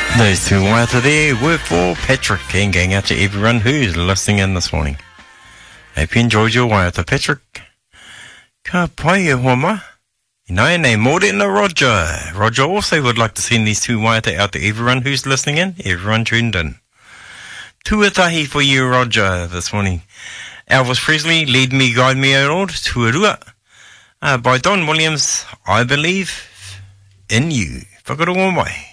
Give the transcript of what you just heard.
Those two waiata there were for Patrick, and going out to everyone who's listening in this morning. Hope you enjoyed your waiata, Patrick. Ka pai e homa. Nai nei Morena Roger. Roger also would like to send these two waiata out to everyone who's listening in, everyone tuned in. Tuatahi for you, Roger, this morning. Elvis Presley, Lead Me, Guide Me, O Lord, Tuarua. By Don Williams, I Believe in You. Whakarongo mai.